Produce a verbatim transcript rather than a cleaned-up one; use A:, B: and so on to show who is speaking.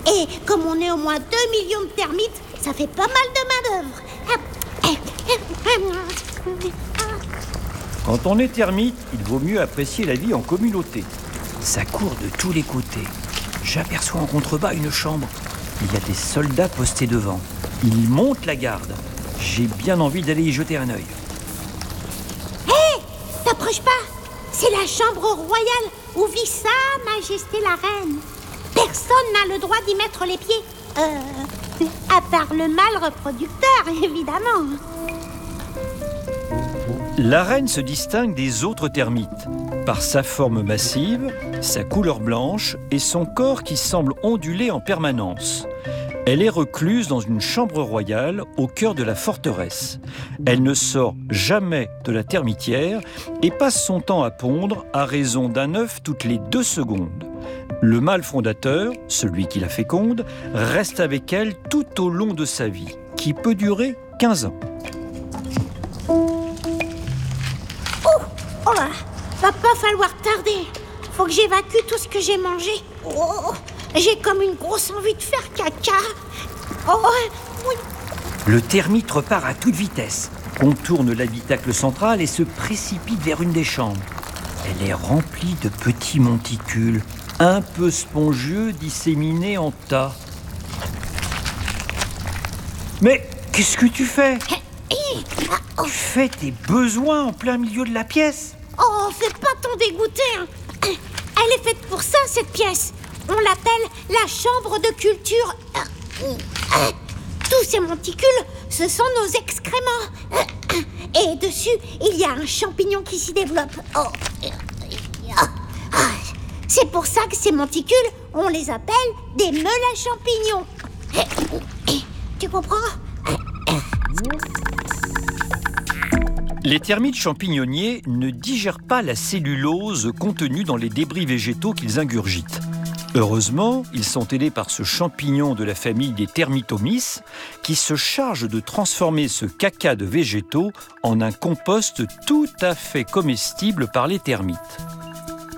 A: Et comme on est au moins deux millions de termites, ça fait pas mal de manœuvres.
B: Quand on est termite, il vaut mieux apprécier la vie en communauté. Ça court de tous les côtés. J'aperçois en contrebas une chambre. Il y a des soldats postés devant. Ils montent la garde. J'ai bien envie d'aller y jeter un œil.
A: Hé, hey, t'approches pas. C'est la chambre royale où vit Sa Majesté la Reine. Personne n'a le droit d'y mettre les pieds. Euh, à part le mâle reproducteur, évidemment.
B: La reine se distingue des autres termites par sa forme massive, sa couleur blanche et son corps qui semble onduler en permanence. Elle est recluse dans une chambre royale au cœur de la forteresse. Elle ne sort jamais de la termitière et passe son temps à pondre à raison d'un œuf toutes les deux secondes. Le mâle fondateur, celui qui la féconde, reste avec elle tout au long de sa vie, qui peut durer quinze ans.
A: Oh là, va pas falloir tarder. Faut que j'évacue tout ce que j'ai mangé. Oh, j'ai comme une grosse envie de faire caca. Oh, oui.
B: Le termite repart à toute vitesse, contourne l'habitacle central et se précipite vers une des chambres. Elle est remplie de petits monticules, un peu spongieux, disséminés en tas. Mais qu'est-ce que tu fais ? Tu fais tes besoins en plein milieu de la pièce.
A: Oh, fais pas t'en dégoûter. Elle est faite pour ça, cette pièce. On l'appelle la chambre de culture. Tous ces monticules, ce sont nos excréments. Et dessus, il y a un champignon qui s'y développe. Oh. C'est pour ça que ces monticules, on les appelle des meules à champignons. Tu comprends ?
B: Les termites champignonniers ne digèrent pas la cellulose contenue dans les débris végétaux qu'ils ingurgitent. Heureusement, ils sont aidés par ce champignon de la famille des Termitomys qui se charge de transformer ce caca de végétaux en un compost tout à fait comestible par les termites.